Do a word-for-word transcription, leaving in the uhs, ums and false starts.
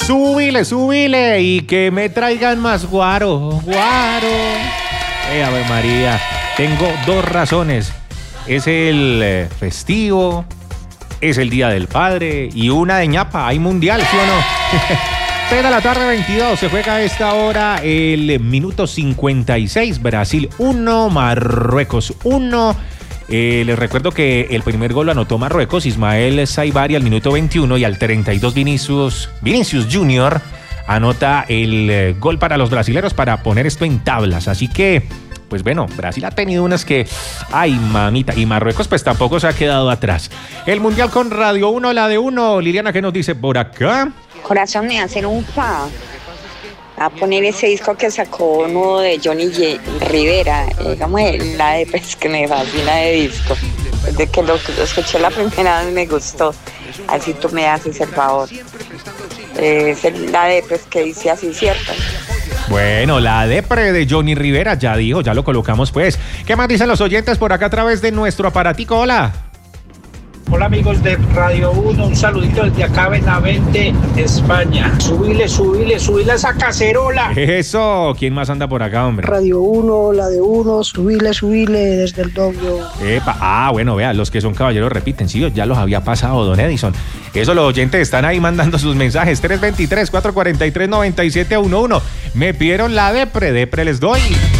Súbile, súbile y que me traigan más guaro, guaro. Eh, Ave María, tengo dos razones. Es el eh, festivo, es el Día del Padre y una de ñapa. Hay mundial, ¿sí o no? seis de la tarde, veintidós. Se juega a esta hora el minuto cincuenta y seis. Brasil uno, Marruecos uno. Eh, les recuerdo que el primer gol lo anotó Marruecos, Ismael Saibari al minuto veintiuno, y al treinta y dos Vinicius, Vinicius Junior anota el eh, gol para los brasileños para poner esto en tablas. Así que, pues bueno, Brasil ha tenido unas que, ay mamita, y Marruecos pues tampoco se ha quedado atrás. El Mundial con Radio uno, la de uno. Liliana, ¿qué nos dice por acá? Corazón, me hacen un fa a poner ese disco que sacó uno de Johnny J. Rivera, eh, digamos, la de pues que me fascina de disco. Desde que lo, lo escuché la primera vez me gustó. Así tú me haces el favor. Eh, es la de pues que dice así, ¿cierto? Bueno, la depre de Johnny Rivera, ya dijo, ya lo colocamos pues. ¿Qué más dicen los oyentes por acá a través de nuestro aparatico? Hola. Hola amigos de Radio uno, un saludito desde acá, Benavente, España. Subile, subile, subile esa cacerola. Eso, ¿quién más anda por acá, hombre? Radio uno, la de uno, subile, subile desde el doble. Epa, ah, bueno, vea, los que son caballeros repiten, sí, ya los había pasado, don Edison. Eso, los oyentes están ahí mandando sus mensajes, tres dos tres, cuatro cuatro tres, nueve siete uno uno. Me pidieron la depre, depre les doy.